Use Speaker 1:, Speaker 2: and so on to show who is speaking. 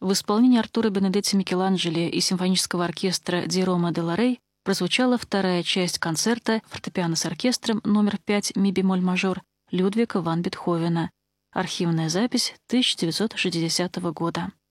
Speaker 1: В исполнении Артура Бенедетти Микеланджело и симфонического оркестра Ди Рома де ла Рей прозвучала вторая часть концерта фортепиано с оркестром номер 5 ми-бемоль мажор Людвига ван Бетховена. Архивная запись 1960 года.